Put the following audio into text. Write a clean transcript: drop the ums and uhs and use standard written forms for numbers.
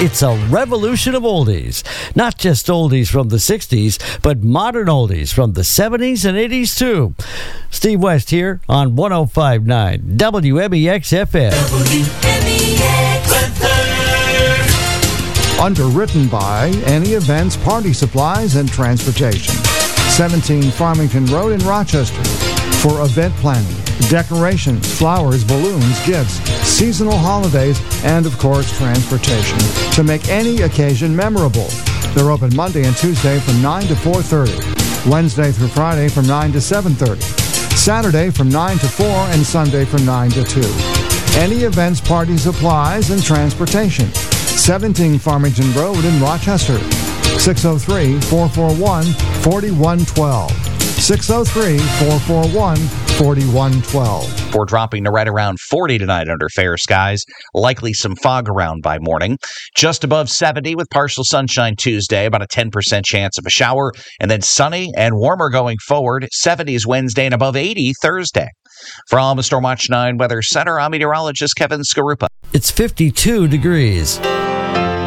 It's a revolution of oldies. Not just oldies from the 60s, but modern oldies from the 70s and 80s too. Steve West here on 105.9 WMEX FM. Underwritten by Any Events, Party Supplies, and Transportation. 17 Farmington Road in Rochester. For event planning, decorations, flowers, balloons, gifts, seasonal holidays, and of course transportation to make any occasion memorable. They're open Monday and Tuesday from 9 to 4:30, Wednesday through Friday from 9 to 7:30, Saturday from 9 to 4, and Sunday from 9 to 2. Any events, party supplies, and transportation. 17 Farmington Road in Rochester. 603-441-4112. 603-441-4112. We're dropping to right around 40 tonight under fair skies. Likely some fog around by morning. Just above 70 with partial sunshine Tuesday. About a 10% chance of a shower. And then sunny and warmer going forward. 70s Wednesday and above 80 Thursday. From the Stormwatch 9 Weather Center, I'm meteorologist Kevin Skarupa. It's 52 degrees.